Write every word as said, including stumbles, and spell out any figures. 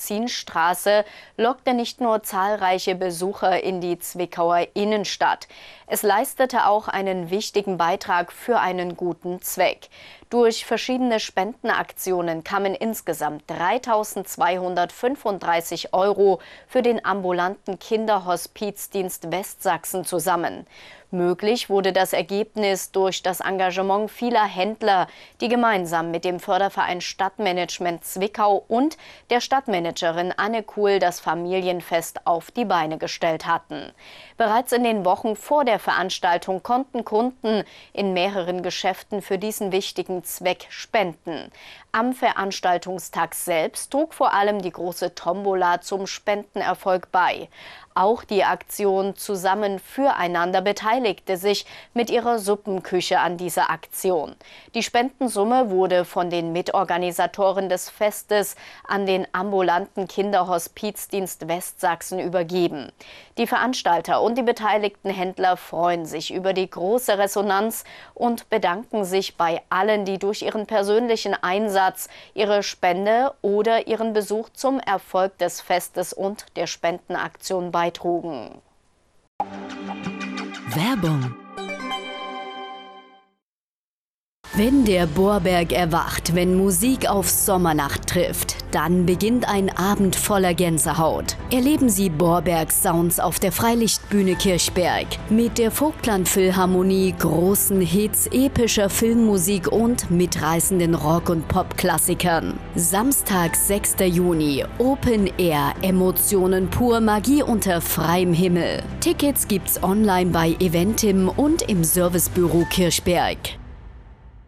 Benzinstraße lockte nicht nur zahlreiche Besucher in die Zwickauer Innenstadt. Es leistete auch einen wichtigen Beitrag für einen guten Zweck. Durch verschiedene Spendenaktionen kamen insgesamt dreitausendzweihundertfünfunddreißig Euro für den ambulanten Kinderhospizdienst Westsachsen zusammen. Möglich wurde das Ergebnis durch das Engagement vieler Händler, die gemeinsam mit dem Förderverein Stadtmanagement Zwickau und der Stadtmanagerin Anne Kuhl das Familienfest auf die Beine gestellt hatten. Bereits in den Wochen vor der Veranstaltung konnten Kunden in mehreren Geschäften für diesen wichtigen Zweck spenden. Am Veranstaltungstag selbst trug vor allem die große Tombola zum Spendenerfolg bei. Auch die Aktion Zusammen füreinander beteiligte sich mit ihrer Suppenküche an dieser Aktion. Die Spendensumme wurde von den Mitorganisatoren des Festes an den ambulanten Kinderhospizdienst Westsachsen übergeben. Die Veranstalter und die beteiligten Händler freuen sich über die große Resonanz und bedanken sich bei allen, die durch ihren persönlichen Einsatz, ihre Spende oder ihren Besuch zum Erfolg des Festes und der Spendenaktion beitrugen. Werbung. Wenn der Bohrberg erwacht, wenn Musik auf Sommernacht trifft, dann beginnt ein Abend voller Gänsehaut. Erleben Sie Bohrbergs Sounds auf der Freilichtbühne Kirchberg. Mit der Vogtland Philharmonie, großen Hits, epischer Filmmusik und mitreißenden Rock- und Pop-Klassikern. Samstag, sechster Juni, Open Air, Emotionen pur, Magie unter freiem Himmel. Tickets gibt's online bei Eventim und im Servicebüro Kirchberg.